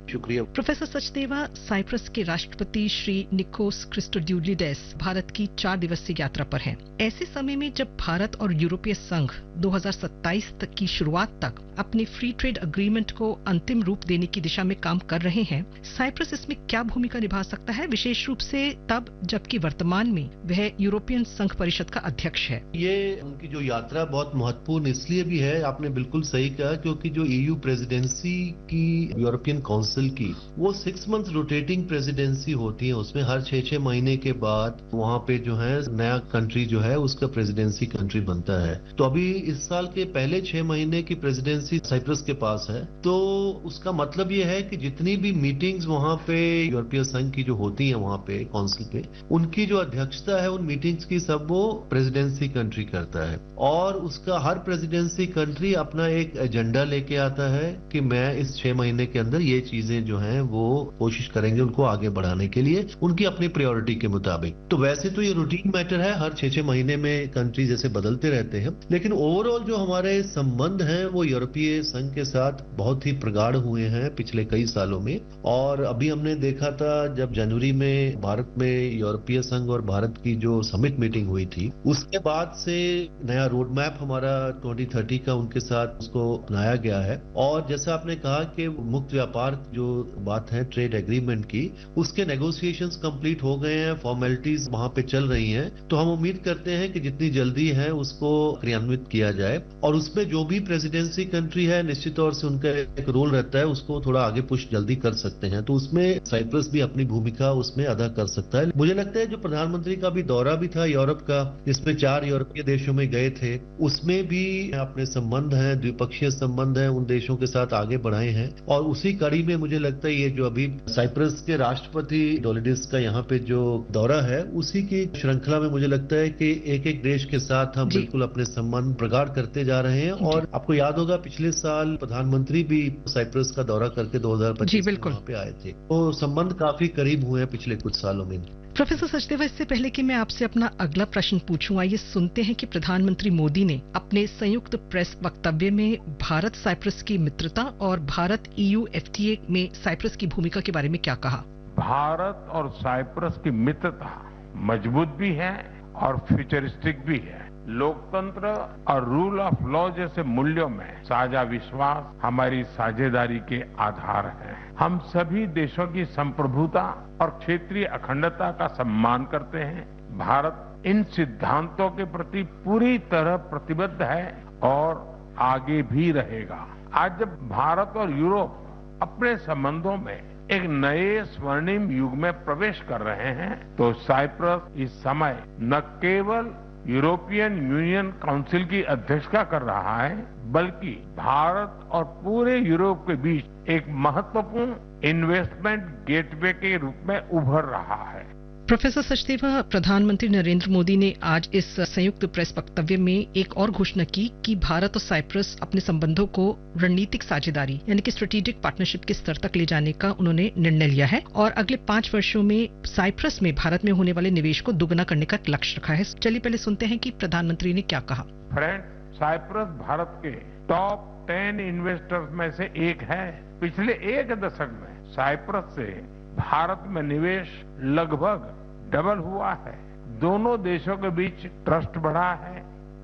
शुक्रिया। Professor Sachdeva, Cyprus के राष्ट्रपति श्री निकोस क्रिस्टोड्यूलिडेस भारत की 4 दिवसीय यात्रा पर हैं। ऐसे समय में जब भारत और यूरोपीय संघ 2027 तक की शुरुआत तक अपने फ्री ट्रेड एग्रीमेंट को अंतिम रूप देने की दिशा में काम कर रहे हैं, साइप्रस इसमें क्या भूमिका निभा सकता है, विशेष रूप से तब जबकि वर्तमान में वह यूरोपियन संघ परिषद का अध्यक्ष है? ये उनकी जो यात्रा बहुत महत्वपूर्ण इसलिए भी है, आपने बिल्कुल सही कहा, क्योंकि जो ईयू प्रेसिडेंसी की यूरोपियन काउंसिल की वो 6 मंथ रोटेटिंग प्रेसिडेंसी होती है। उसमें हर 6-6 महीने के बाद वहाँ पे जो है नया कंट्री जो है उसका प्रेसिडेंसी कंट्री बनता है। तो अभी इस साल के पहले 6 महीने की प्रेसिडेंसी साइप्रस के पास है। तो उसका मतलब ये है कि जितनी भी मीटिंग्स वहाँ पे यूरोपीय संघ की जो होती है वहाँ पे काउंसिल पे, उनकी जो अध्यक्षता है उन मीटिंग्स की सब वो प्रेसिडेंसी कंट्री करता है। और उसका हर प्रेसिडेंसी कंट्री अपना एक एजेंडा लेके आता है कि मैं इस 6 महीने के अंदर ये चीजें जो हैं वो कोशिश करेंगे उनको आगे बढ़ाने के लिए, उनकी अपनी प्रायोरिटी के मुताबिक। तो वैसे तो ये रूटीन मैटर है, हर 6-6 महीने में कंट्री जैसे बदलते रहते हैं, लेकिन ओवरऑल जो हमारे संबंध हैं वो यूरोपीय संघ के साथ बहुत ही प्रगाढ़ हुए हैं पिछले कई सालों में। और अभी हमने देखा था जब जनवरी में भारत में यूरोपीय संघ और भारत की जो समिट मीटिंग हुई थी, उसके बाद से नया रोड मैप हमारा 2030 का उनके साथ उसको अपनाया गया है। और जैसा आपने कहा कि मुक्त व्यापार जो बात है ट्रेड एग्रीमेंट की, उसके नेगोशिएशंस कंप्लीट हो गए हैं, फॉर्मेलिटीज वहां पे चल रही हैं। तो हम उम्मीद करते हैं कि जितनी जल्दी है उसको क्रियान्वित किया जाए। और उसमें जो भी प्रेसिडेंसी कंट्री है निश्चित तौर से उनका एक रोल रहता है, उसको थोड़ा आगे पुश जल्दी कर सकते हैं। तो उसमें साइप्रस भी अपनी भूमिका उसमें अदा कर सकता है। मुझे लगता है जो प्रधानमंत्री का भी दौरा भी था यूरोप का, जिसमें 4 यूरोपीय देशों में गए थे, उसमें भी अपने संबंध हैं, द्विपक्षीय संबंध हैं, उन देशों के साथ आगे बढ़ाए हैं। और उसी कड़ी में मुझे लगता है ये जो अभी साइप्रस के राष्ट्रपति डोलिडिस का यहाँ पे जो दौरा है, उसी की श्रृंखला में मुझे लगता है कि एक एक देश के साथ हम बिल्कुल अपने संबंध प्रगाढ़ करते जा रहे हैं। और आपको याद होगा पिछले साल प्रधानमंत्री भी साइप्रस का दौरा करके 2025 में वहाँ पे आए थे। तो संबंध काफी करीब हुए हैं पिछले कुछ सालों में। प्रोफेसर सचदेवा, इससे पहले कि मैं आपसे अपना अगला प्रश्न पूछूं, आइए सुनते हैं कि प्रधानमंत्री मोदी ने अपने संयुक्त प्रेस वक्तव्य में भारत साइप्रस की मित्रता और भारत ईयू एफटीए में साइप्रस की भूमिका के बारे में क्या कहा? भारत और साइप्रस की मित्रता मजबूत भी है और फ्यूचरिस्टिक भी है। लोकतंत्र और रूल ऑफ लॉ जैसे मूल्यों में साझा विश्वास हमारी साझेदारी के आधार है। हम सभी देशों की संप्रभुता और क्षेत्रीय अखंडता का सम्मान करते हैं। भारत इन सिद्धांतों के प्रति पूरी तरह प्रतिबद्ध है और आगे भी रहेगा। आज जब भारत और यूरोप अपने संबंधों में एक नए स्वर्णिम युग में प्रवेश कर रहे हैं, तो साइप्रस इस समय न केवल यूरोपियन यूनियन काउंसिल की अध्यक्षता कर रहा है, बल्कि भारत और पूरे यूरोप के बीच एक महत्वपूर्ण इन्वेस्टमेंट गेटवे के रूप में उभर रहा है। प्रोफेसर सचदेवा, प्रधानमंत्री नरेंद्र मोदी ने आज इस संयुक्त प्रेस वक्तव्य में एक और घोषणा की कि भारत और साइप्रस अपने संबंधों को रणनीतिक साझेदारी यानी कि स्ट्रेटेजिक पार्टनरशिप के स्तर तक ले जाने का उन्होंने निर्णय लिया है और अगले 5 वर्षों में साइप्रस में भारत में होने वाले निवेश को दुगना करने का लक्ष्य रखा है। चलिए पहले सुनते हैं कि प्रधानमंत्री ने क्या कहा। फ्रेंड, साइप्रस भारत के टॉप 10 इन्वेस्टर्स में से एक है। पिछले 1 दशक में साइप्रस से भारत में निवेश लगभग डबल हुआ है। दोनों देशों के बीच ट्रस्ट बढ़ा है।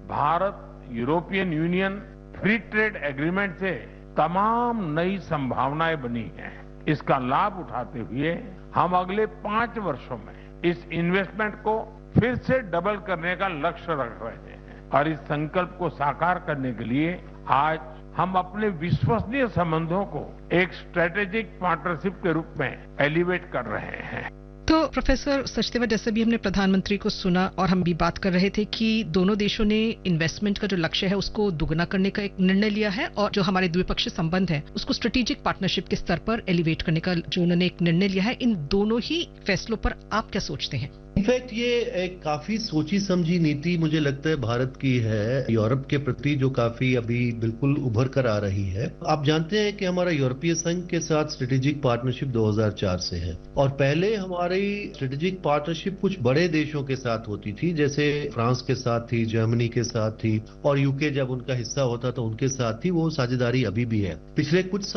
Bharat European union free trade agreement से तमाम नई संभावनाएं बनी हैं। इसका लाभ उठाते हुए हम अगले 5 वर्षों में इस इन्वेस्टमेंट को फिर से डबल करने का लक्ष्य रख रहे हैं। और इस संकल्प को साकार करने के लिए आज हम अपने विश्वसनीय संबंधों को एक स्ट्रेटेजिक पार्टनरशिप के रूप में एलिवेट कर रहे हैं। तो प्रोफेसर सचदेवा, जैसे भी हमने प्रधानमंत्री को सुना और हम भी बात कर रहे थे कि दोनों देशों ने इन्वेस्टमेंट का जो लक्ष्य है उसको दुगना करने का एक निर्णय लिया है और जो हमारे द्विपक्षीय संबंध है उसको स्ट्रेटेजिक पार्टनरशिप के स्तर पर एलिवेट करने का जो उन्होंने एक निर्णय लिया है, इन दोनों ही फैसलों पर आप क्या सोचते हैं? इनफैक्ट ये एक काफी सोची समझी नीति मुझे लगता है भारत की है यूरोप के प्रति, जो काफी अभी बिल्कुल उभर कर आ रही है। आप जानते हैं कि हमारा यूरोपीय संघ के साथ स्ट्रेटेजिक पार्टनरशिप 2004 से है और पहले हमारी स्ट्रेटेजिक पार्टनरशिप कुछ बड़े देशों के साथ होती थी, जैसे फ्रांस के साथ थी, जर्मनी के साथ थी और यूके जब उनका हिस्सा होता था उनके साथ थी। वो साझेदारी अभी भी है। पिछले कुछ